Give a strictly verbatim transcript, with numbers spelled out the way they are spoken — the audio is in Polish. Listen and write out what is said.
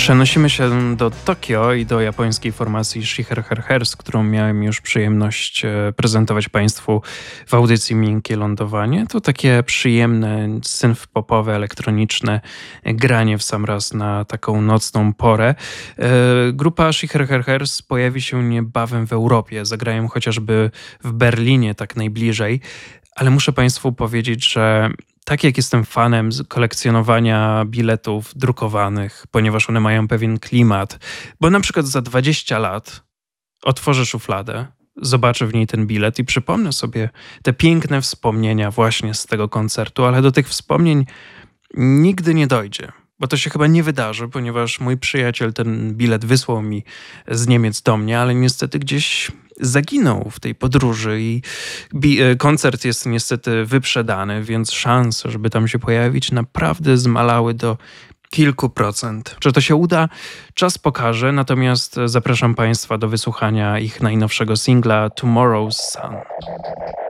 Przenosimy się do Tokio i do japońskiej formacji Shiher Herhers, którą miałem już przyjemność e, prezentować Państwu w audycji Miękkie Lądowanie. To takie przyjemne, synth-popowe, elektroniczne granie w sam raz na taką nocną porę. E, Grupa Shiher Herhers pojawi się niebawem w Europie. Zagrają chociażby w Berlinie, tak najbliżej. Ale muszę Państwu powiedzieć, że tak jak jestem fanem z kolekcjonowania biletów drukowanych, ponieważ one mają pewien klimat, bo na przykład za dwadzieścia lat otworzę szufladę, zobaczę w niej ten bilet i przypomnę sobie te piękne wspomnienia właśnie z tego koncertu, ale do tych wspomnień nigdy nie dojdzie. Bo to się chyba nie wydarzy, ponieważ mój przyjaciel ten bilet wysłał mi z Niemiec do mnie, ale niestety gdzieś zaginął w tej podróży i bi- e, koncert jest niestety wyprzedany, więc szanse, żeby tam się pojawić, naprawdę zmalały do kilku procent. Czy to się uda? Czas pokaże, natomiast zapraszam Państwa do wysłuchania ich najnowszego singla Tomorrow's Sun.